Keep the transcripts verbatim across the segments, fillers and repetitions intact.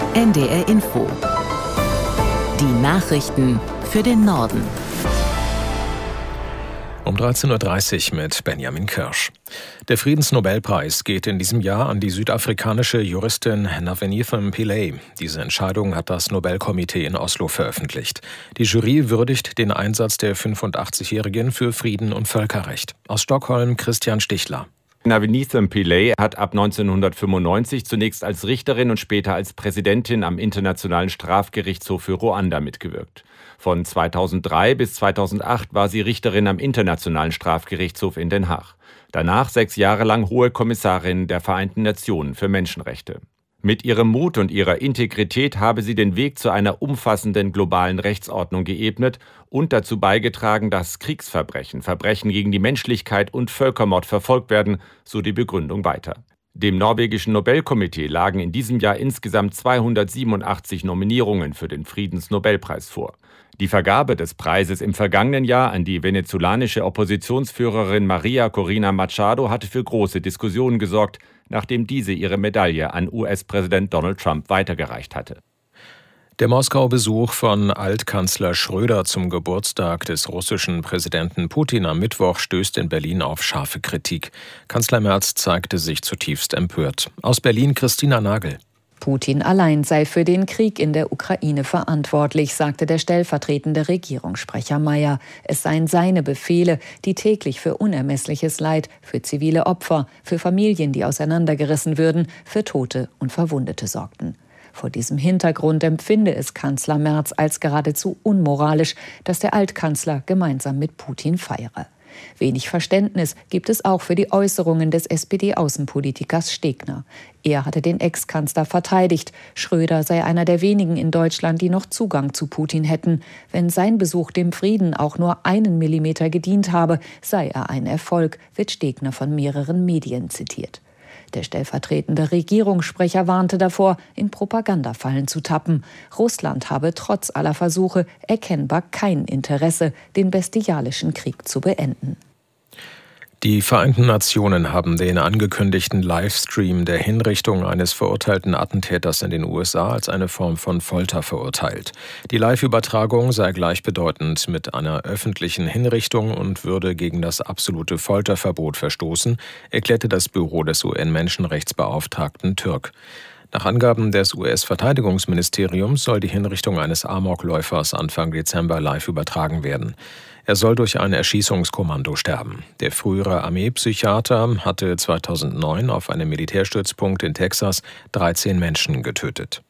N D R Info. Die Nachrichten für den Norden. Um dreizehn Uhr dreißig mit Benjamin Kirsch. Der Friedensnobelpreis geht in diesem Jahr an die südafrikanische Juristin Navaneetham Pillay. Diese Entscheidung hat das Nobelkomitee in Oslo veröffentlicht. Die Jury würdigt den Einsatz der fünfundachtzigjährigen für Frieden und Völkerrecht. Aus Stockholm Christian Stichler. Navaneetham Pillay hat ab neunzehnhundertfünfundneunzig zunächst als Richterin und später als Präsidentin am Internationalen Strafgerichtshof für Ruanda mitgewirkt. Von zweitausenddrei bis zweitausendacht war sie Richterin am Internationalen Strafgerichtshof in Den Haag. Danach sechs Jahre lang Hohe Kommissarin der Vereinten Nationen für Menschenrechte. Mit ihrem Mut und ihrer Integrität habe sie den Weg zu einer umfassenden globalen Rechtsordnung geebnet und dazu beigetragen, dass Kriegsverbrechen, Verbrechen gegen die Menschlichkeit und Völkermord verfolgt werden, so die Begründung weiter. Dem norwegischen Nobelkomitee lagen in diesem Jahr insgesamt zweihundertsiebenundachtzig Nominierungen für den Friedensnobelpreis vor. Die Vergabe des Preises im vergangenen Jahr an die venezolanische Oppositionsführerin Maria Corina Machado hatte für große Diskussionen gesorgt, nachdem diese ihre Medaille an U S-Präsident Donald Trump weitergereicht hatte. Der Moskau-Besuch von Altkanzler Schröder zum Geburtstag des russischen Präsidenten Putin am Mittwoch stößt in Berlin auf scharfe Kritik. Kanzler Merz zeigte sich zutiefst empört. Aus Berlin Christina Nagel. Putin allein sei für den Krieg in der Ukraine verantwortlich, sagte der stellvertretende Regierungssprecher Mayer. Es seien seine Befehle, die täglich für unermessliches Leid, für zivile Opfer, für Familien, die auseinandergerissen würden, für Tote und Verwundete sorgten. Vor diesem Hintergrund empfinde es Kanzler Merz als geradezu unmoralisch, dass der Altkanzler gemeinsam mit Putin feiere. Wenig Verständnis gibt es auch für die Äußerungen des S P D-Außenpolitikers Stegner. Er hatte den Ex-Kanzler verteidigt. Schröder sei einer der wenigen in Deutschland, die noch Zugang zu Putin hätten. Wenn sein Besuch dem Frieden auch nur einen Millimeter gedient habe, sei er ein Erfolg, wird Stegner von mehreren Medien zitiert. Der stellvertretende Regierungssprecher warnte davor, in Propagandafallen zu tappen. Russland habe trotz aller Versuche erkennbar kein Interesse, den bestialischen Krieg zu beenden. Die Vereinten Nationen haben den angekündigten Livestream der Hinrichtung eines verurteilten Attentäters in den U S A als eine Form von Folter verurteilt. Die Live-Übertragung sei gleichbedeutend mit einer öffentlichen Hinrichtung und würde gegen das absolute Folterverbot verstoßen, erklärte das Büro des U N-Menschenrechtsbeauftragten Türk. Nach Angaben des U S-Verteidigungsministeriums soll die Hinrichtung eines Amokläufers Anfang Dezember live übertragen werden. Er soll durch ein Erschießungskommando sterben. Der frühere Armeepsychiater hatte zweitausendneun auf einem Militärstützpunkt in Texas dreizehn Menschen getötet.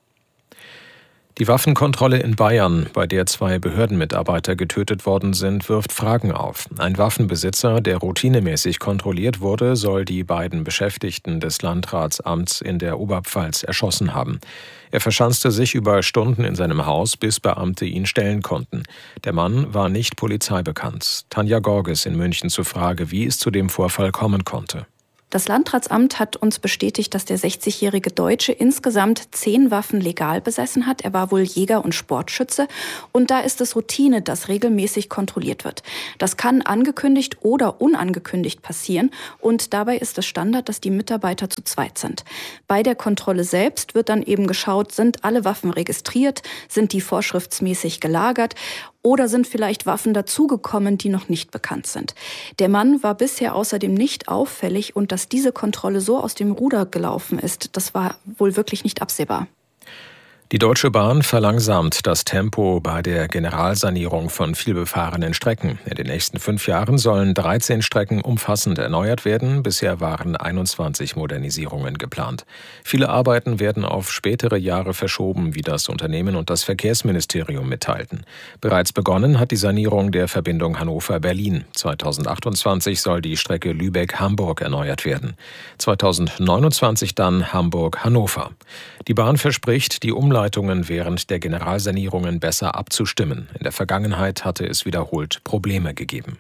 Die Waffenkontrolle in Bayern, bei der zwei Behördenmitarbeiter getötet worden sind, wirft Fragen auf. Ein Waffenbesitzer, der routinemäßig kontrolliert wurde, soll die beiden Beschäftigten des Landratsamts in der Oberpfalz erschossen haben. Er verschanzte sich über Stunden in seinem Haus, bis Beamte ihn stellen konnten. Der Mann war nicht polizeibekannt. Tanja Gorges in München zur Frage, wie es zu dem Vorfall kommen konnte. Das Landratsamt hat uns bestätigt, dass der sechzigjährige Deutsche insgesamt zehn Waffen legal besessen hat. Er war wohl Jäger und Sportschütze. Und da ist es Routine, dass regelmäßig kontrolliert wird. Das kann angekündigt oder unangekündigt passieren. Und dabei ist es Standard, dass die Mitarbeiter zu zweit sind. Bei der Kontrolle selbst wird dann eben geschaut, sind alle Waffen registriert, sind die vorschriftsmäßig gelagert oder sind vielleicht Waffen dazugekommen, die noch nicht bekannt sind. Der Mann war bisher außerdem nicht auffällig und dass diese Kontrolle so aus dem Ruder gelaufen ist, das war wohl wirklich nicht absehbar. Die Deutsche Bahn verlangsamt das Tempo bei der Generalsanierung von vielbefahrenen Strecken. In den nächsten fünf Jahren sollen dreizehn Strecken umfassend erneuert werden. Bisher waren einundzwanzig Modernisierungen geplant. Viele Arbeiten werden auf spätere Jahre verschoben, wie das Unternehmen und das Verkehrsministerium mitteilten. Bereits begonnen hat die Sanierung der Verbindung Hannover-Berlin. zweitausendachtundzwanzig soll die Strecke Lübeck-Hamburg erneuert werden. zweitausendneunundzwanzig dann Hamburg-Hannover. Die Bahn verspricht, die Umleitung während der Generalsanierungen besser abzustimmen. In der Vergangenheit hatte es wiederholt Probleme gegeben.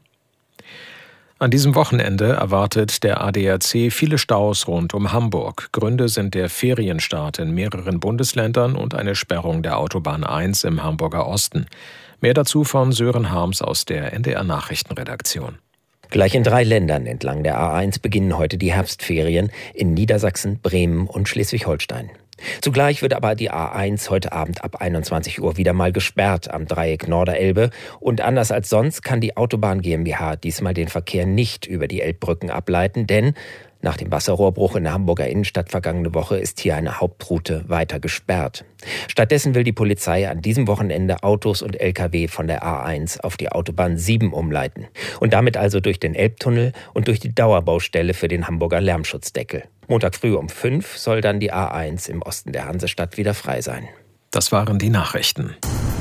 An diesem Wochenende erwartet der A D A C viele Staus rund um Hamburg. Gründe sind der Ferienstart in mehreren Bundesländern und eine Sperrung der Autobahn eins im Hamburger Osten. Mehr dazu von Sören Harms aus der N D R-Nachrichtenredaktion. Gleich in drei Ländern entlang der A eins beginnen heute die Herbstferien, in Niedersachsen, Bremen und Schleswig-Holstein. Zugleich wird aber die A eins heute Abend ab einundzwanzig Uhr wieder mal gesperrt am Dreieck Norderelbe. Und anders als sonst kann die Autobahn GmbH diesmal den Verkehr nicht über die Elbbrücken ableiten, denn nach dem Wasserrohrbruch in der Hamburger Innenstadt vergangene Woche ist hier eine Hauptroute weiter gesperrt. Stattdessen will die Polizei an diesem Wochenende Autos und L K W von der A eins auf die Autobahn sieben umleiten. Und damit also durch den Elbtunnel und durch die Dauerbaustelle für den Hamburger Lärmschutzdeckel. Montag früh um fünf soll dann die A eins im Osten der Hansestadt wieder frei sein. Das waren die Nachrichten.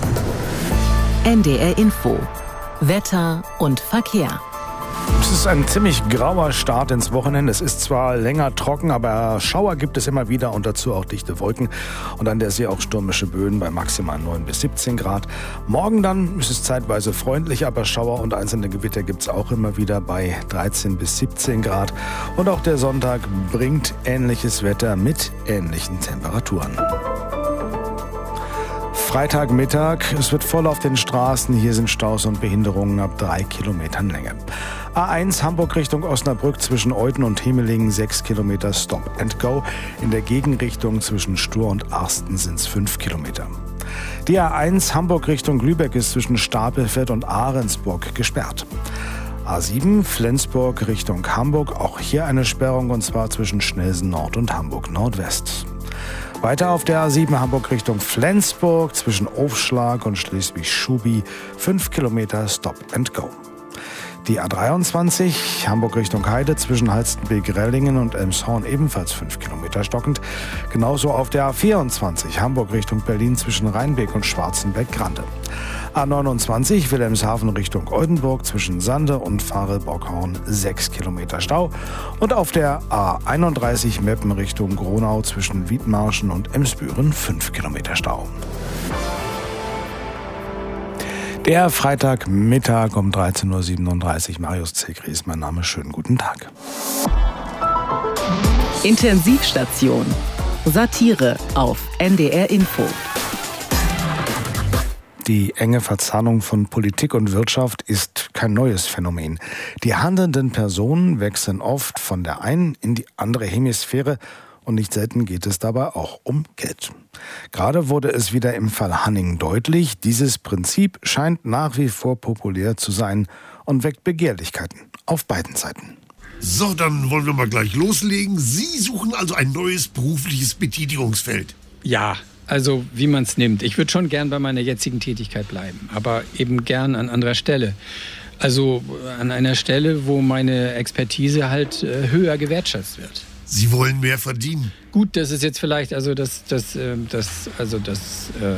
N D R Info. Wetter und Verkehr. Es ist ein ziemlich grauer Start ins Wochenende. Es ist zwar länger trocken, aber Schauer gibt es immer wieder und dazu auch dichte Wolken. Und an der See auch stürmische Böen bei maximal neun bis siebzehn Grad. Morgen dann ist es zeitweise freundlich, aber Schauer und einzelne Gewitter gibt es auch immer wieder bei dreizehn bis siebzehn Grad. Und auch der Sonntag bringt ähnliches Wetter mit ähnlichen Temperaturen. Freitagmittag, es wird voll auf den Straßen. Hier sind Staus und Behinderungen ab drei Kilometern Länge. A eins Hamburg Richtung Osnabrück zwischen Euthen und Hemelingen sechs Kilometer Stop and Go. In der Gegenrichtung zwischen Stur und Arsten sind es fünf Kilometer. Die A eins Hamburg Richtung Lübeck ist zwischen Stapelfeld und Ahrensburg gesperrt. A sieben Flensburg Richtung Hamburg, auch hier eine Sperrung und zwar zwischen Schnelsen Nord und Hamburg Nordwest. Weiter auf der A sieben Hamburg Richtung Flensburg zwischen Aufschlag und Schleswig-Schubi fünf Kilometer Stop and Go. Die A dreiundzwanzig Hamburg Richtung Heide zwischen Halstenbek-Rellingen und Elmshorn ebenfalls fünf Kilometer stockend. Genauso auf der A vierundzwanzig Hamburg Richtung Berlin zwischen Rheinbeck und Schwarzenbeck-Grande. A neunundzwanzig Wilhelmshaven Richtung Oldenburg zwischen Sande und Farel-Bockhorn sechs Kilometer Stau. Und auf der A einunddreißig Meppen Richtung Gronau zwischen Wiedmarschen und Emsbüren fünf Kilometer Stau. Der Freitagmittag um dreizehn Uhr siebenunddreißig. Marius Zekri ist mein Name. Schönen guten Tag. Intensivstation. Satire auf N D R Info. Die enge Verzahnung von Politik und Wirtschaft ist kein neues Phänomen. Die handelnden Personen wechseln oft von der einen in die andere Hemisphäre und nicht selten geht es dabei auch um Geld. Gerade wurde es wieder im Fall Hanning deutlich, dieses Prinzip scheint nach wie vor populär zu sein und weckt Begehrlichkeiten auf beiden Seiten. So, dann wollen wir mal gleich loslegen. Sie suchen also ein neues berufliches Betätigungsfeld. Ja, also wie man es nimmt. Ich würde schon gern bei meiner jetzigen Tätigkeit bleiben, aber eben gern an anderer Stelle. Also an einer Stelle, wo meine Expertise halt äh, höher gewertschätzt wird. Sie wollen mehr verdienen? Gut, das ist jetzt vielleicht, also das, das, äh, das, also das, äh,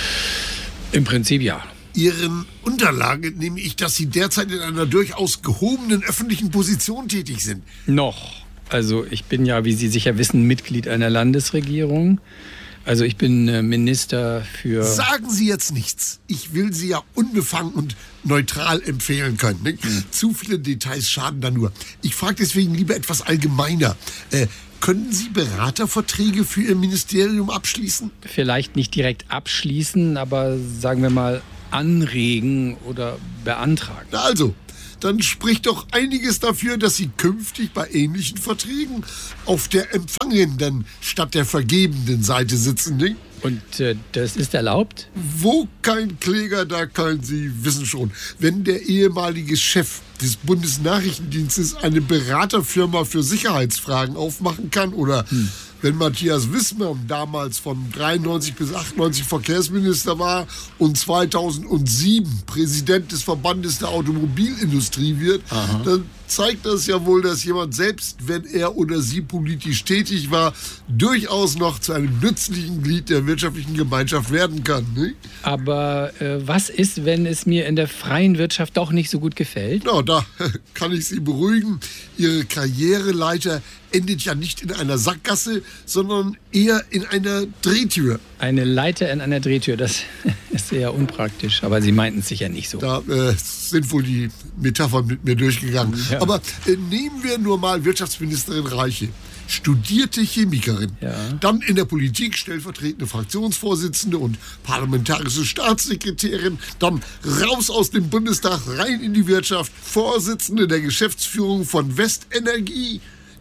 im Prinzip ja. Ihren Unterlagen nehme ich, dass Sie derzeit in einer durchaus gehobenen öffentlichen Position tätig sind. Noch. Also ich bin ja, wie Sie sicher wissen, Mitglied einer Landesregierung. Also ich bin äh, Minister für... Sagen Sie jetzt nichts. Ich will Sie ja unbefangen und neutral empfehlen können. Ne? Hm. Zu viele Details schaden da nur. Ich frage deswegen lieber etwas allgemeiner. Äh, können Sie Beraterverträge für Ihr Ministerium abschließen? Vielleicht nicht direkt abschließen, aber sagen wir mal anregen oder beantragen. Na also... dann spricht doch einiges dafür, dass Sie künftig bei ähnlichen Verträgen auf der empfangenden statt der vergebenden Seite sitzen. Ne? Und äh, das ist erlaubt? Wo kein Kläger, da kein Sie wissen schon. Wenn der ehemalige Chef des Bundesnachrichtendienstes eine Beraterfirma für Sicherheitsfragen aufmachen kann oder hm. wenn Matthias Wissmann damals von dreiundneunzig bis achtundneunzig Verkehrsminister war und zweitausendsieben Präsident des Verbandes der Automobilindustrie wird, aha, dann zeigt das ja wohl, dass jemand selbst, wenn er oder sie politisch tätig war, durchaus noch zu einem nützlichen Glied der wirtschaftlichen Gemeinschaft werden kann. Ne? Aber äh, was ist, wenn es mir in der freien Wirtschaft doch nicht so gut gefällt? Na, da kann ich Sie beruhigen. Ihre Karriereleiter endet ja nicht in einer Sackgasse, sondern eher in einer Drehtür. Eine Leiter in einer Drehtür, das ist eher unpraktisch. Aber Sie meinten es sicher nicht so. Da äh, sind wohl die Metaphern mit mir durchgegangen. Ja. Aber äh, nehmen wir nur mal Wirtschaftsministerin Reiche. Studierte Chemikerin, ja. Dann in der Politik stellvertretende Fraktionsvorsitzende und parlamentarische Staatssekretärin, dann raus aus dem Bundestag, rein in die Wirtschaft, Vorsitzende der Geschäftsführung von Westenergie.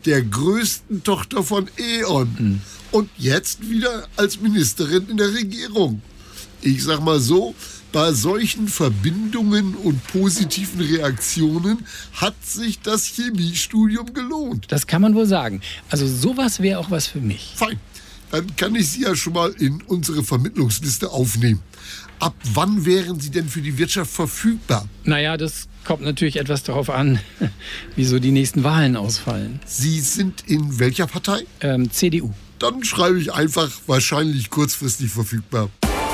der größten Tochter von E.ON. Mhm. Und jetzt wieder als Ministerin in der Regierung. Ich sag mal so, bei solchen Verbindungen und positiven Reaktionen hat sich das Chemiestudium gelohnt. Das kann man wohl sagen. Also sowas wäre auch was für mich. Fein. Dann kann ich Sie ja schon mal in unsere Vermittlungsliste aufnehmen. Ab wann wären Sie denn für die Wirtschaft verfügbar? Naja, das kommt natürlich etwas darauf an, wie so die nächsten Wahlen ausfallen. Sie sind in welcher Partei? Ähm, C D U. Dann schreibe ich einfach wahrscheinlich kurzfristig verfügbar.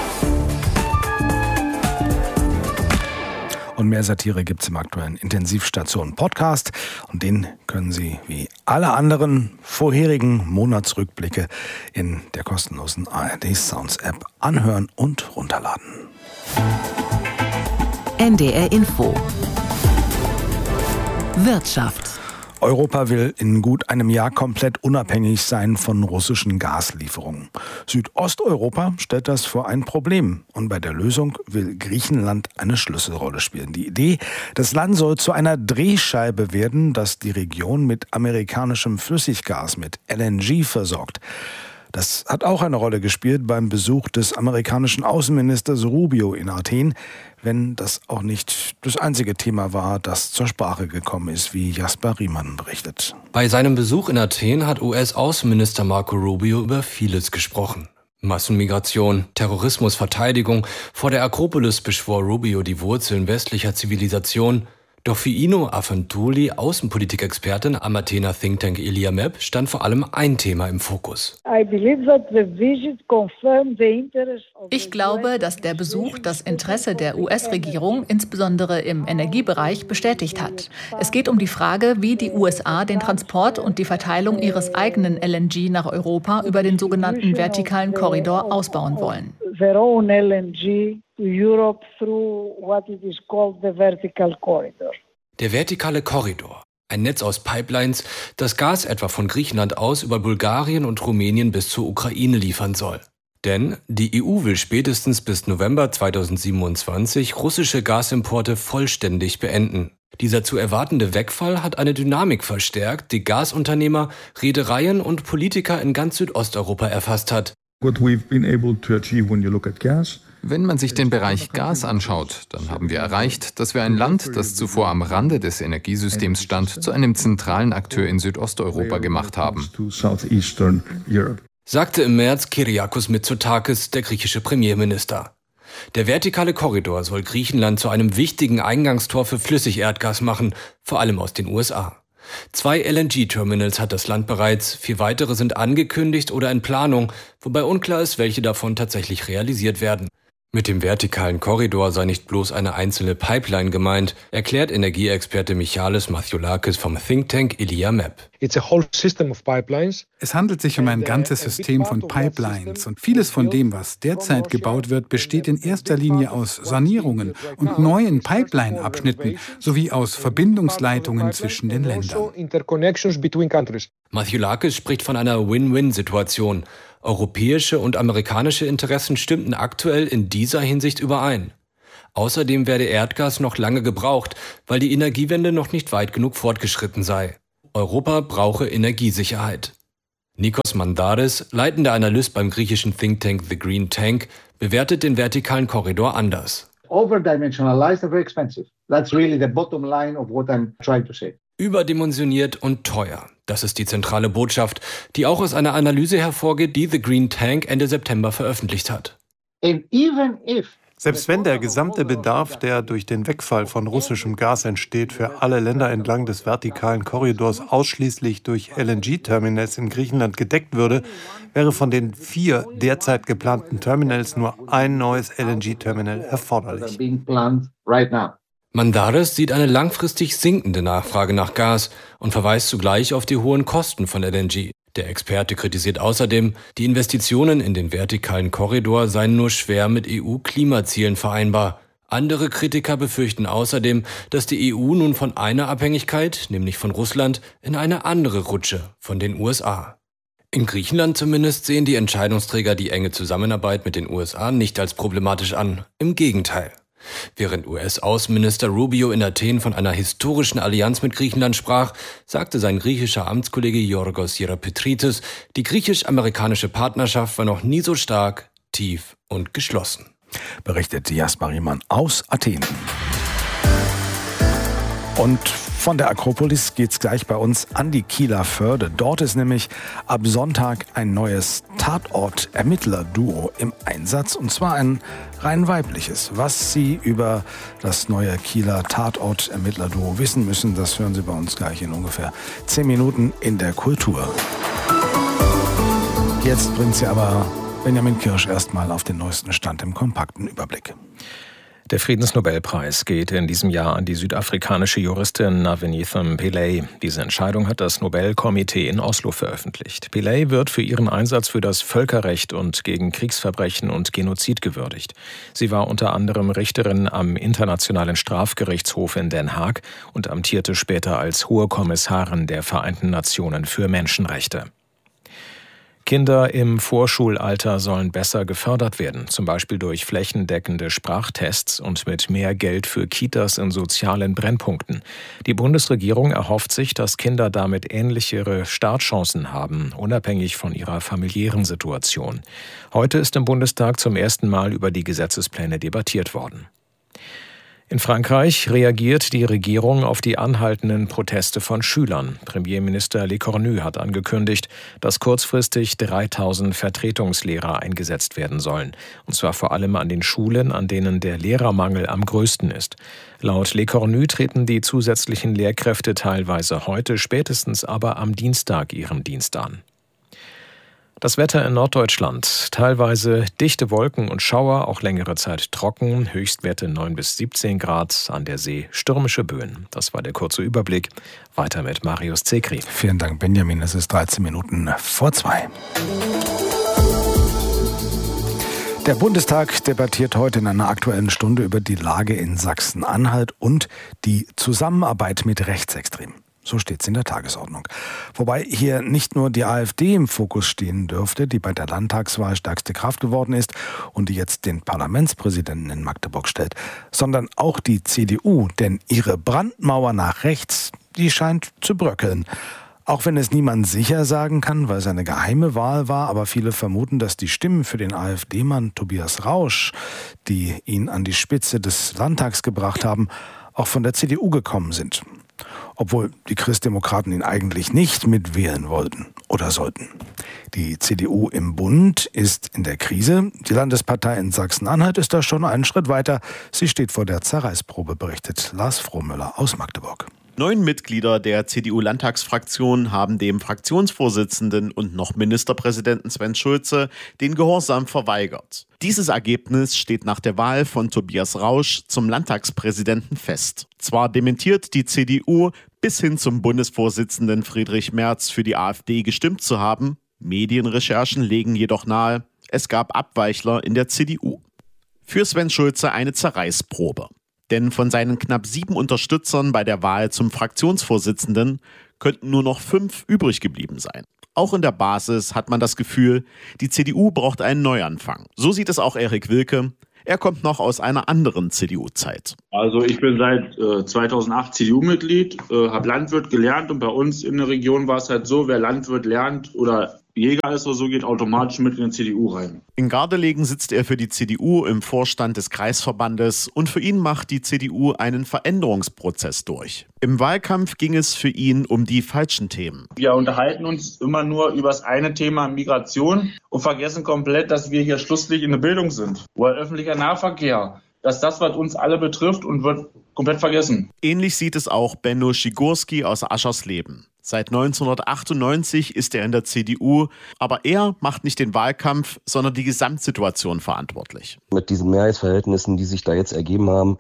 Und mehr Satire gibt es im aktuellen Intensivstation-Podcast. Und den können Sie wie alle anderen vorherigen Monatsrückblicke in der kostenlosen A R D Sounds App anhören und runterladen. N D R Info. Wirtschaft. Europa will in gut einem Jahr komplett unabhängig sein von russischen Gaslieferungen. Südosteuropa stellt das vor ein Problem. Und bei der Lösung will Griechenland eine Schlüsselrolle spielen. Die Idee, das Land soll zu einer Drehscheibe werden, das die Region mit amerikanischem Flüssiggas, mit L N G versorgt. Das hat auch eine Rolle gespielt beim Besuch des amerikanischen Außenministers Rubio in Athen, wenn das auch nicht das einzige Thema war, das zur Sprache gekommen ist, wie Jasper Riemann berichtet. Bei seinem Besuch in Athen hat U S-Außenminister Marco Rubio über vieles gesprochen. Massenmigration, Terrorismus, Verteidigung. Vor der Akropolis beschwor Rubio die Wurzeln westlicher Zivilisation. Doch für Ino Afantouli, Außenpolitikexpertin am Athener Think Tank Iliamep, stand vor allem ein Thema im Fokus. Ich glaube, dass der Besuch das Interesse der U S-Regierung insbesondere im Energiebereich bestätigt hat. Es geht um die Frage, wie die U S A den Transport und die Verteilung ihres eigenen L N G nach Europa über den sogenannten vertikalen Korridor ausbauen wollen. Europe through what it is called the vertical corridor. Der vertikale Korridor, ein Netz aus Pipelines, das Gas etwa von Griechenland aus über Bulgarien und Rumänien bis zur Ukraine liefern soll. Denn die E U will spätestens bis November zweitausendsiebenundzwanzig russische Gasimporte vollständig beenden. Dieser zu erwartende Wegfall hat eine Dynamik verstärkt, die Gasunternehmer, Reedereien und Politiker in ganz Südosteuropa erfasst hat. What we've been able to achieve when you look at gas. Wenn man sich den Bereich Gas anschaut, dann haben wir erreicht, dass wir ein Land, das zuvor am Rande des Energiesystems stand, zu einem zentralen Akteur in Südosteuropa gemacht haben. Sagte im März Kyriakos Mitsotakis, der griechische Premierminister. Der vertikale Korridor soll Griechenland zu einem wichtigen Eingangstor für Flüssigerdgas machen, vor allem aus den U S A. Zwei L N G-Terminals hat das Land bereits, vier weitere sind angekündigt oder in Planung, wobei unklar ist, welche davon tatsächlich realisiert werden. Mit dem vertikalen Korridor sei nicht bloß eine einzelne Pipeline gemeint, erklärt Energieexperte Michalis Mathiolakis vom Think Tank Iliamep. Es handelt sich um ein ganzes System von Pipelines und vieles von dem, was derzeit gebaut wird, besteht in erster Linie aus Sanierungen und neuen Pipeline-Abschnitten sowie aus Verbindungsleitungen zwischen den Ländern. Mathiolakis spricht von einer Win-Win-Situation. Europäische und amerikanische Interessen stimmten aktuell in dieser Hinsicht überein. Außerdem werde Erdgas noch lange gebraucht, weil die Energiewende noch nicht weit genug fortgeschritten sei. Europa brauche Energiesicherheit. Nikos Mandaris, leitender Analyst beim griechischen Think Tank The Green Tank, bewertet den vertikalen Korridor anders. Overdimensionalized and very expensive. That's really the bottom line of what I'm trying to say. Überdimensioniert und teuer. Das ist die zentrale Botschaft, die auch aus einer Analyse hervorgeht, die The Green Tank Ende September veröffentlicht hat. Selbst wenn der gesamte Bedarf, der durch den Wegfall von russischem Gas entsteht, für alle Länder entlang des vertikalen Korridors ausschließlich durch L N G-Terminals in Griechenland gedeckt würde, wäre von den vier derzeit geplanten Terminals nur ein neues L N G-Terminal erforderlich. Mandaris sieht eine langfristig sinkende Nachfrage nach Gas und verweist zugleich auf die hohen Kosten von L N G. Der Experte kritisiert außerdem, die Investitionen in den vertikalen Korridor seien nur schwer mit E U-Klimazielen vereinbar. Andere Kritiker befürchten außerdem, dass die E U nun von einer Abhängigkeit, nämlich von Russland, in eine andere rutsche, von den U S A. In Griechenland zumindest sehen die Entscheidungsträger die enge Zusammenarbeit mit den U S A nicht als problematisch an. Im Gegenteil. Während U S-Außenminister Rubio in Athen von einer historischen Allianz mit Griechenland sprach, sagte sein griechischer Amtskollege Yorgos Hieropetritis, die griechisch-amerikanische Partnerschaft war noch nie so stark, tief und geschlossen. Berichtet Jasper Riemann aus Athen. Und von der Akropolis geht's gleich bei uns an die Kieler Förde. Dort ist nämlich ab Sonntag ein neues Tatort-Ermittler-Duo im Einsatz, und zwar ein rein weibliches. Was Sie über das neue Kieler Tatort-Ermittler-Duo wissen müssen, das hören Sie bei uns gleich in ungefähr zehn Minuten in der Kultur. Jetzt bringt Sie aber Benjamin Kirsch erstmal auf den neuesten Stand im kompakten Überblick. Der Friedensnobelpreis geht in diesem Jahr an die südafrikanische Juristin Navenithem Pillay. Diese Entscheidung hat das Nobelkomitee in Oslo veröffentlicht. Pillay wird für ihren Einsatz für das Völkerrecht und gegen Kriegsverbrechen und Genozid gewürdigt. Sie war unter anderem Richterin am Internationalen Strafgerichtshof in Den Haag und amtierte später als Hohe Kommissarin der Vereinten Nationen für Menschenrechte. Kinder im Vorschulalter sollen besser gefördert werden, zum Beispiel durch flächendeckende Sprachtests und mit mehr Geld für Kitas in sozialen Brennpunkten. Die Bundesregierung erhofft sich, dass Kinder damit ähnlichere Startchancen haben, unabhängig von ihrer familiären Situation. Heute ist im Bundestag zum ersten Mal über die Gesetzespläne debattiert worden. In Frankreich reagiert die Regierung auf die anhaltenden Proteste von Schülern. Premierminister Lecornu hat angekündigt, dass kurzfristig dreitausend Vertretungslehrer eingesetzt werden sollen. Und zwar vor allem an den Schulen, an denen der Lehrermangel am größten ist. Laut Lecornu treten die zusätzlichen Lehrkräfte teilweise heute, spätestens aber am Dienstag ihren Dienst an. Das Wetter in Norddeutschland. Teilweise dichte Wolken und Schauer, auch längere Zeit trocken. Höchstwerte neun bis siebzehn Grad, an der See stürmische Böen. Das war der kurze Überblick. Weiter mit Marius Zekri. Vielen Dank, Benjamin. Es ist dreizehn Minuten vor zwei. Der Bundestag debattiert heute in einer Aktuellen Stunde über die Lage in Sachsen-Anhalt und die Zusammenarbeit mit Rechtsextremen. So steht es in der Tagesordnung. Wobei hier nicht nur die AfD im Fokus stehen dürfte, die bei der Landtagswahl stärkste Kraft geworden ist und die jetzt den Parlamentspräsidenten in Magdeburg stellt, sondern auch die C D U, denn ihre Brandmauer nach rechts, die scheint zu bröckeln. Auch wenn es niemand sicher sagen kann, weil es eine geheime Wahl war, aber viele vermuten, dass die Stimmen für den AfD-Mann Tobias Rausch, die ihn an die Spitze des Landtags gebracht haben, auch von der C D U gekommen sind. Obwohl die Christdemokraten ihn eigentlich nicht mitwählen wollten oder sollten. Die C D U im Bund ist in der Krise. Die Landespartei in Sachsen-Anhalt ist da schon einen Schritt weiter. Sie steht vor der Zerreißprobe, berichtet Lars Frohmüller aus Magdeburg. Neun Mitglieder der C D U-Landtagsfraktion haben dem Fraktionsvorsitzenden und noch Ministerpräsidenten Sven Schulze den Gehorsam verweigert. Dieses Ergebnis steht nach der Wahl von Tobias Rausch zum Landtagspräsidenten fest. Zwar dementiert die C D U bis hin zum Bundesvorsitzenden Friedrich Merz für die AfD gestimmt zu haben, Medienrecherchen legen jedoch nahe, es gab Abweichler in der C D U. Für Sven Schulze eine Zerreißprobe. Denn von seinen knapp sieben Unterstützern bei der Wahl zum Fraktionsvorsitzenden könnten nur noch fünf übrig geblieben sein. Auch in der Basis hat man das Gefühl, die C D U braucht einen Neuanfang. So sieht es auch Erik Wilke. Er kommt noch aus einer anderen C D U-Zeit. Also ich bin seit äh, zweitausendacht C D U-Mitglied, äh, habe Landwirt gelernt und bei uns in der Region war es halt so, wer Landwirt lernt oder Jäger ist oder so, geht automatisch mit in die C D U rein. In Gardelegen sitzt er für die C D U im Vorstand des Kreisverbandes und für ihn macht die C D U einen Veränderungsprozess durch. Im Wahlkampf ging es für ihn um die falschen Themen. Wir unterhalten uns immer nur über das eine Thema Migration und vergessen komplett, dass wir hier schlusslich in der Bildung sind. Oder öffentlicher Nahverkehr. Dass das, was uns alle betrifft und wird komplett vergessen. Ähnlich sieht es auch Benno Schigurski aus Aschersleben. Seit neunzehnhundertachtundneunzig ist er in der C D U, aber er macht nicht den Wahlkampf, sondern die Gesamtsituation verantwortlich. Mit diesen Mehrheitsverhältnissen, die sich da jetzt ergeben haben,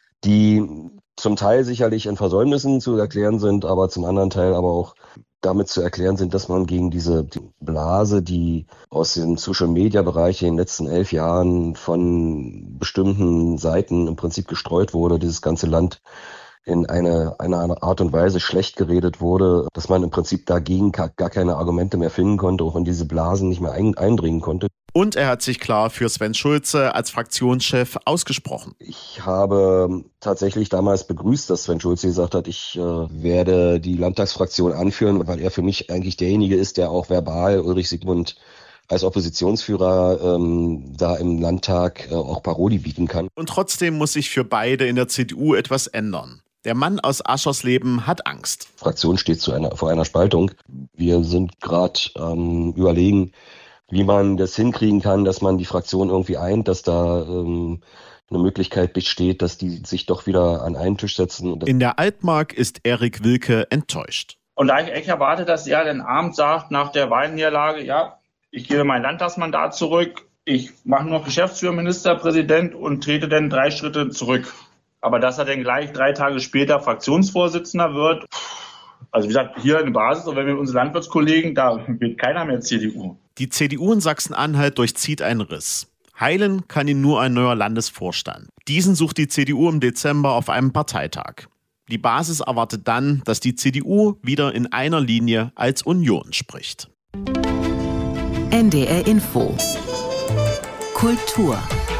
die zum Teil sicherlich in Versäumnissen zu erklären sind, aber zum anderen Teil aber auch damit zu erklären sind, dass man gegen diese Blase, die aus dem Social-Media-Bereich in den letzten elf Jahren von bestimmten Seiten im Prinzip gestreut wurde, dieses ganze Land in eine, eine Art und Weise schlecht geredet wurde, dass man im Prinzip dagegen gar keine Argumente mehr finden konnte, auch in diese Blasen nicht mehr ein, eindringen konnte. Und er hat sich klar für Sven Schulze als Fraktionschef ausgesprochen. Ich habe tatsächlich damals begrüßt, dass Sven Schulze gesagt hat, ich äh, werde die Landtagsfraktion anführen, weil er für mich eigentlich derjenige ist, der auch verbal Ulrich Siegmund als Oppositionsführer ähm, da im Landtag äh, auch Parodie bieten kann. Und trotzdem muss sich für beide in der C D U etwas ändern. Der Mann aus Aschersleben hat Angst. Die Fraktion steht zu einer, vor einer Spaltung. Wir sind gerade ähm, überlegen, wie man das hinkriegen kann, dass man die Fraktion irgendwie eint, dass da ähm, eine Möglichkeit besteht, dass die sich doch wieder an einen Tisch setzen. In der Altmark ist Erik Wilke enttäuscht. Und da ich echt erwarte, dass er den Abend sagt, nach der Wahlniederlage, ja, ich gebe mein Landtagsmandat zurück, ich mache nur noch Geschäftsführer, Ministerpräsident und trete dann drei Schritte zurück. Aber dass er dann gleich drei Tage später Fraktionsvorsitzender wird, also wie gesagt, hier in der Basis, und wenn wir unsere Landwirtskollegen, da wird keiner mehr C D U. Die C D U in Sachsen-Anhalt durchzieht einen Riss. Heilen kann ihn nur ein neuer Landesvorstand. Diesen sucht die C D U im Dezember auf einem Parteitag. Die Basis erwartet dann, dass die C D U wieder in einer Linie als Union spricht. N D R Info. Kultur.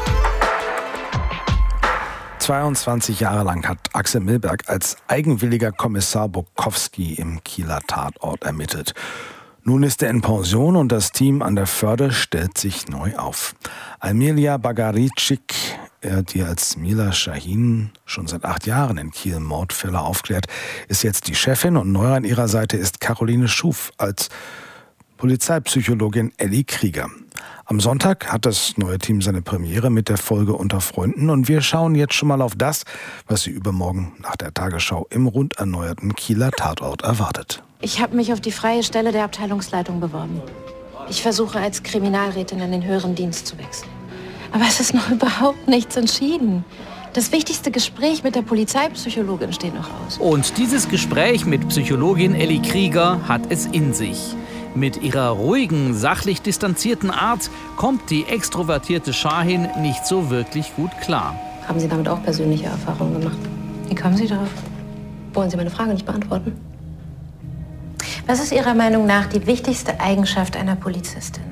zweiundzwanzig Jahre lang hat Axel Milberg als eigenwilliger Kommissar Bukowski im Kieler Tatort ermittelt. Nun ist er in Pension und das Team an der Förde stellt sich neu auf. Almirlia Bagaricic, die als Mila Shahin schon seit acht Jahren in Kiel Mordfälle aufklärt, ist jetzt die Chefin und neu an ihrer Seite ist Caroline Schuf als Polizeipsychologin Elli Krieger. Am Sonntag hat das neue Team seine Premiere mit der Folge Unter Freunden und wir schauen jetzt schon mal auf das, was Sie übermorgen nach der Tagesschau im rund erneuerten Kieler Tatort erwartet. Ich habe mich auf die freie Stelle der Abteilungsleitung beworben. Ich versuche als Kriminalrätin in den höheren Dienst zu wechseln. Aber es ist noch überhaupt nichts entschieden. Das wichtigste Gespräch mit der Polizeipsychologin steht noch aus. Und dieses Gespräch mit Psychologin Elli Krieger hat es in sich. Mit ihrer ruhigen, sachlich distanzierten Art kommt die extrovertierte Shahin nicht so wirklich gut klar. Haben Sie damit auch persönliche Erfahrungen gemacht? Wie kommen Sie darauf? Wollen Sie meine Frage nicht beantworten? Was ist Ihrer Meinung nach die wichtigste Eigenschaft einer Polizistin?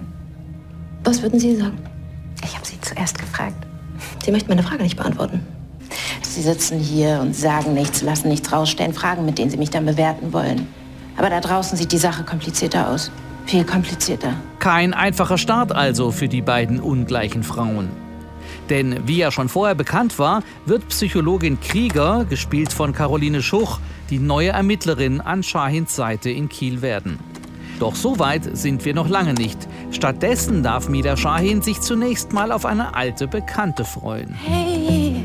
Was würden Sie sagen? Ich habe Sie zuerst gefragt. Sie möchten meine Frage nicht beantworten. Sie sitzen hier und sagen nichts, lassen nichts rausstellen, Fragen, mit denen Sie mich dann bewerten wollen. Aber da draußen sieht die Sache komplizierter aus. Viel komplizierter. Kein einfacher Start also für die beiden ungleichen Frauen. Denn wie ja schon vorher bekannt war, wird Psychologin Krieger, gespielt von Caroline Schuch, die neue Ermittlerin an Shahins Seite in Kiel werden. Doch so weit sind wir noch lange nicht. Stattdessen darf Mila Shahin sich zunächst mal auf eine alte Bekannte freuen. Hey!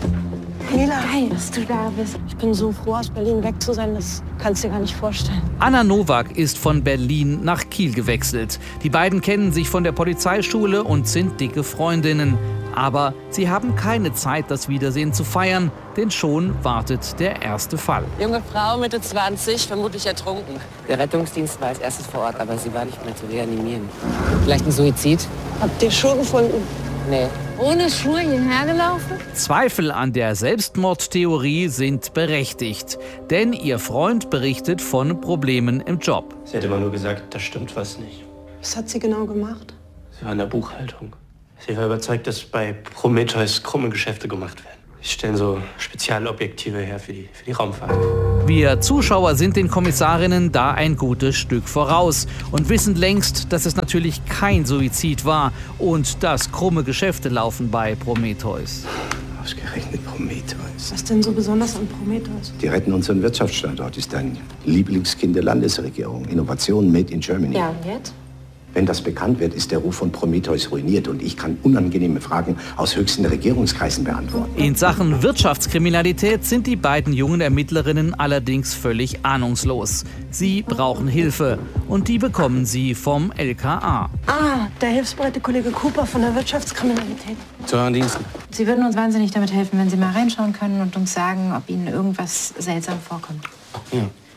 Mila, geil, dass du da bist. Ich bin so froh, aus Berlin weg zu sein, das kannst du dir gar nicht vorstellen. Anna Nowak ist von Berlin nach Kiel gewechselt. Die beiden kennen sich von der Polizeischule und sind dicke Freundinnen. Aber sie haben keine Zeit, das Wiedersehen zu feiern, denn schon wartet der erste Fall. Junge Frau, Mitte zwanzig, vermutlich ertrunken. Der Rettungsdienst war als erstes vor Ort, aber sie war nicht mehr zu reanimieren. Vielleicht ein Suizid? Habt ihr Schuhe gefunden? Nee. Ohne Schuhe hierher gelaufen? Zweifel an der Selbstmordtheorie sind berechtigt. Denn ihr Freund berichtet von Problemen im Job. Sie hätte immer nur gesagt, da stimmt was nicht. Was hat sie genau gemacht? Sie war in der Buchhaltung. Sie war überzeugt, dass bei Prometheus krumme Geschäfte gemacht werden. Sie stellen so Spezialobjektive her für die, für die Raumfahrt. Wir Zuschauer sind den Kommissarinnen da ein gutes Stück voraus und wissen längst, dass es natürlich kein Suizid war und dass krumme Geschäfte laufen bei Prometheus. Ausgerechnet Prometheus. Was denn so besonders an Prometheus? Die retten unseren Wirtschaftsstandort, ist ein Lieblingskind der Landesregierung. Innovation made in Germany. Ja, und jetzt? Wenn das bekannt wird, ist der Ruf von Prometheus ruiniert und ich kann unangenehme Fragen aus höchsten Regierungskreisen beantworten. In Sachen Wirtschaftskriminalität sind die beiden jungen Ermittlerinnen allerdings völlig ahnungslos. Sie brauchen Hilfe und die bekommen sie vom L K A. Ah, der hilfsbereite Kollege Cooper von der Wirtschaftskriminalität. Zu euren Diensten. Sie würden uns wahnsinnig damit helfen, wenn Sie mal reinschauen können und uns sagen, ob Ihnen irgendwas seltsam vorkommt. Ja.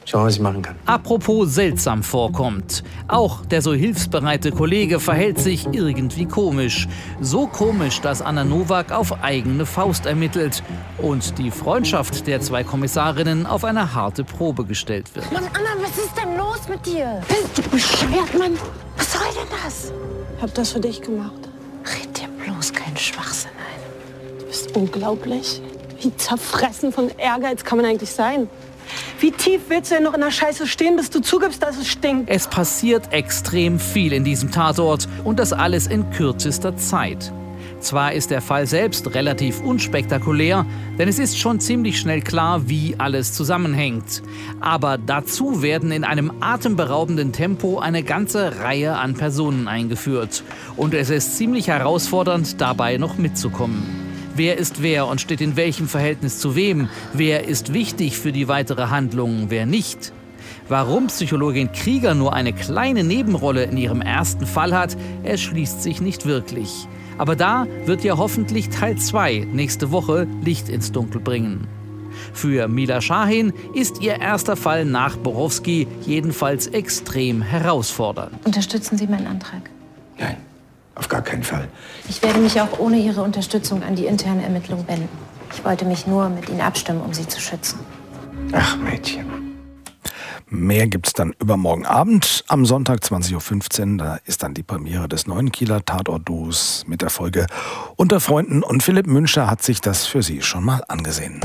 Schauen wir, was ich machen kann. Apropos seltsam vorkommt. Auch der so hilfsbereite Kollege verhält sich irgendwie komisch. So komisch, dass Anna Nowak auf eigene Faust ermittelt und die Freundschaft der zwei Kommissarinnen auf eine harte Probe gestellt wird. Mann, Anna, was ist denn los mit dir? Bist du bescheuert, Mann? Was soll denn das? Ich hab das für dich gemacht. Red dir bloß keinen Schwachsinn ein. Du bist unglaublich. Wie zerfressen von Ehrgeiz kann man eigentlich sein? Wie tief willst du denn noch in der Scheiße stehen, bis du zugibst, dass es stinkt? Es passiert extrem viel in diesem Tatort und das alles in kürzester Zeit. Zwar ist der Fall selbst relativ unspektakulär, denn es ist schon ziemlich schnell klar, wie alles zusammenhängt. Aber dazu werden in einem atemberaubenden Tempo eine ganze Reihe an Personen eingeführt. Und es ist ziemlich herausfordernd, dabei noch mitzukommen. Wer ist wer und steht in welchem Verhältnis zu wem? Wer ist wichtig für die weitere Handlung, wer nicht? Warum Psychologin Krieger nur eine kleine Nebenrolle in ihrem ersten Fall hat, erschließt sich nicht wirklich. Aber da wird ja hoffentlich Teil zwei nächste Woche Licht ins Dunkel bringen. Für Mila Shahin ist ihr erster Fall nach Borowski jedenfalls extrem herausfordernd. Unterstützen Sie meinen Antrag? Nein, auf gar keinen Fall. Ich werde mich auch ohne Ihre Unterstützung an die interne Ermittlung wenden. Ich wollte mich nur mit Ihnen abstimmen, um Sie zu schützen. Ach, Mädchen. Mehr gibt's dann übermorgen Abend am Sonntag zwanzig Uhr fünfzehn. Da ist dann die Premiere des neuen Kieler Tatort-Duos mit der Folge Unter Freunden. Und Philipp Münster hat sich das für Sie schon mal angesehen.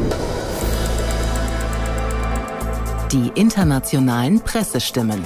Die internationalen Pressestimmen.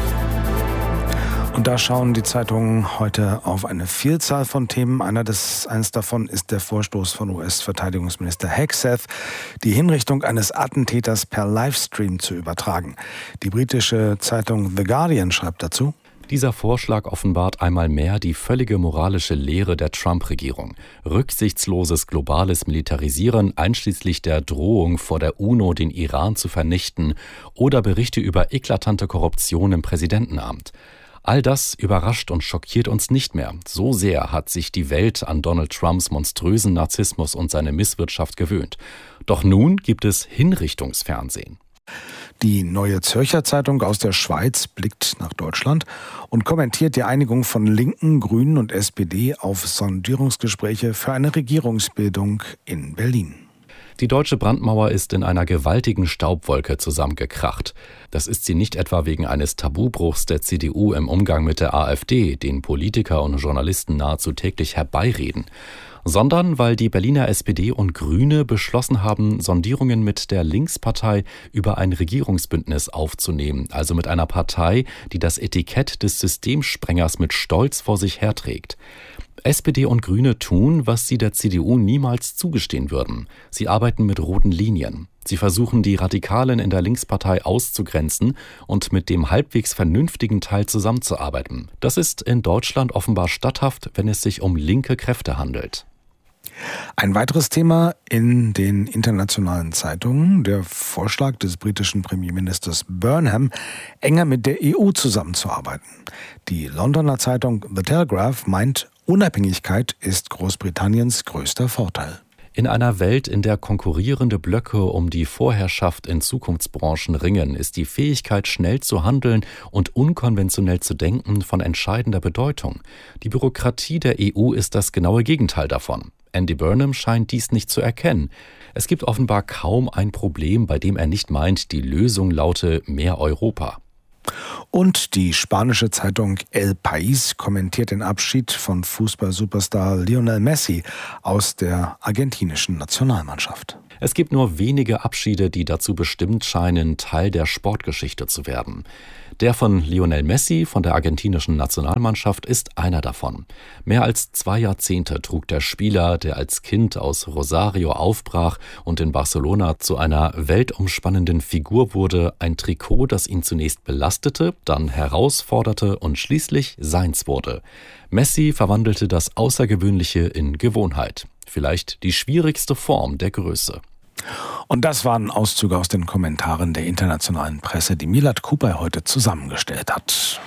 Und da schauen die Zeitungen heute auf eine Vielzahl von Themen. Einer des, eines davon ist der Vorstoß von U S-Verteidigungsminister Hegseth, die Hinrichtung eines Attentäters per Livestream zu übertragen. Die britische Zeitung The Guardian schreibt dazu: Dieser Vorschlag offenbart einmal mehr die völlige moralische Lehre der Trump-Regierung. Rücksichtsloses globales Militarisieren, einschließlich der Drohung vor der UNO, den Iran zu vernichten, oder Berichte über eklatante Korruption im Präsidentenamt. All das überrascht und schockiert uns nicht mehr. So sehr hat sich die Welt an Donald Trumps monströsen Narzissmus und seine Misswirtschaft gewöhnt. Doch nun gibt es Hinrichtungsfernsehen. Die Neue Zürcher Zeitung aus der Schweiz blickt nach Deutschland und kommentiert die Einigung von Linken, Grünen und S P D auf Sondierungsgespräche für eine Regierungsbildung in Berlin. Die deutsche Brandmauer ist in einer gewaltigen Staubwolke zusammengekracht. Das ist sie nicht etwa wegen eines Tabubruchs der C D U im Umgang mit der AfD, den Politiker und Journalisten nahezu täglich herbeireden, sondern weil die Berliner S P D und Grüne beschlossen haben, Sondierungen mit der Linkspartei über ein Regierungsbündnis aufzunehmen, also mit einer Partei, die das Etikett des Systemsprengers mit Stolz vor sich herträgt. S P D und Grüne tun, was sie der C D U niemals zugestehen würden. Sie arbeiten mit roten Linien. Sie versuchen, die Radikalen in der Linkspartei auszugrenzen und mit dem halbwegs vernünftigen Teil zusammenzuarbeiten. Das ist in Deutschland offenbar statthaft, wenn es sich um linke Kräfte handelt. Ein weiteres Thema in den internationalen Zeitungen: der Vorschlag des britischen Premierministers Burnham, enger mit der E U zusammenzuarbeiten. Die Londoner Zeitung The Telegraph meint, Unabhängigkeit ist Großbritanniens größter Vorteil. In einer Welt, in der konkurrierende Blöcke um die Vorherrschaft in Zukunftsbranchen ringen, ist die Fähigkeit, schnell zu handeln und unkonventionell zu denken, von entscheidender Bedeutung. Die Bürokratie der E U ist das genaue Gegenteil davon. Andy Burnham scheint dies nicht zu erkennen. Es gibt offenbar kaum ein Problem, bei dem er nicht meint, die Lösung laute mehr Europa. Und die spanische Zeitung El País kommentiert den Abschied von Fußball-Superstar Lionel Messi aus der argentinischen Nationalmannschaft. Es gibt nur wenige Abschiede, die dazu bestimmt scheinen, Teil der Sportgeschichte zu werden. Der von Lionel Messi von der argentinischen Nationalmannschaft ist einer davon. Mehr als zwei Jahrzehnte trug der Spieler, der als Kind aus Rosario aufbrach und in Barcelona zu einer weltumspannenden Figur wurde, ein Trikot, das ihn zunächst belastete, dann herausforderte und schließlich seins wurde. Messi verwandelte das Außergewöhnliche in Gewohnheit. Vielleicht die schwierigste Form der Größe. Und das waren Auszüge aus den Kommentaren der internationalen Presse, die Milad Kupay heute zusammengestellt hat.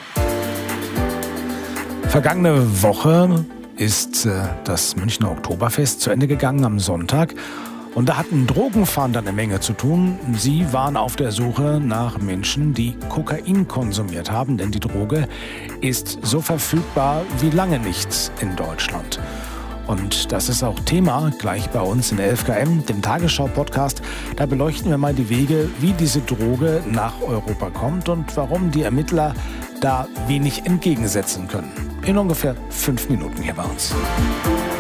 Vergangene Woche ist das Münchner Oktoberfest zu Ende gegangen am Sonntag. Und da hatten Drogenfahnder eine Menge zu tun. Sie waren auf der Suche nach Menschen, die Kokain konsumiert haben, denn die Droge ist so verfügbar wie lange nichts in Deutschland. Und das ist auch Thema gleich bei uns in elf K M, dem Tagesschau-Podcast. Da beleuchten wir mal die Wege, wie diese Droge nach Europa kommt und warum die Ermittler da wenig entgegensetzen können. In ungefähr fünf Minuten hier bei uns.